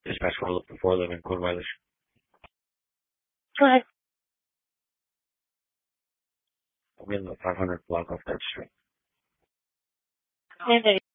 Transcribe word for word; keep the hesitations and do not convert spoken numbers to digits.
Dispatch four eleven, code violation. Go ahead. I'm in the five hundred block off that street. And